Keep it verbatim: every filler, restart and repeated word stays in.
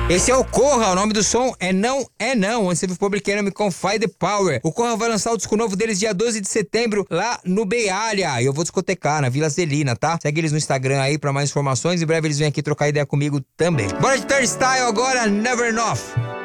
Esse é o Corra, o nome do som é Não É Não, onde você viu Public Enemy com Fight the Power. O Corra vai lançar o disco novo deles dia doze de setembro lá no Bealha. E eu vou discotecar na Vila Zelina, tá? Segue eles no Instagram aí pra mais informações. Em breve eles vêm aqui trocar ideia comigo também. Bora de Turnstile agora, Never Enough.